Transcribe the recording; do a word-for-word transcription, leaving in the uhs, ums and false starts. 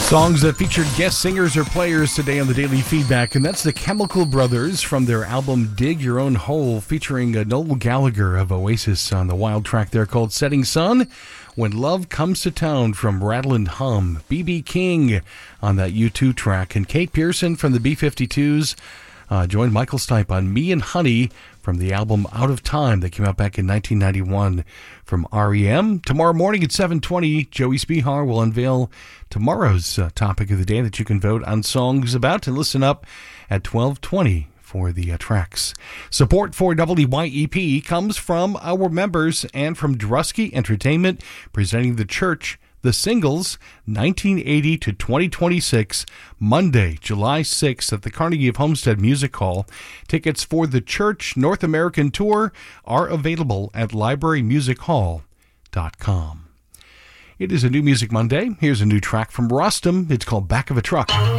Songs that featured guest singers or players today on the Daily Feedback, and that's the Chemical Brothers from their album Dig Your Own Hole, featuring uh, Noel Gallagher of Oasis on the wild track there called Setting Sun. When Love Comes to Town from Rattle and Hum, B B King on that U two track, and Kate Pearson from the B fifty-twos uh, joined Michael Stipe on Me and Honey from the album Out of Time that came out back in nineteen ninety-one from R E M. Tomorrow morning at seven twenty, Joey Spihar will unveil tomorrow's uh, topic of the day that you can vote on songs about, and listen up at twelve twenty for the uh, tracks. Support for W Y E P comes from our members and from Drusky Entertainment, presenting The Church, The Singles, nineteen eighty to twenty twenty-six, Monday, July sixth at the Carnegie of Homestead Music Hall. Tickets for The Church North American Tour are available at library music hall dot com. It is a New Music Monday. Here's a new track from Rostam. It's called Back of a Truck.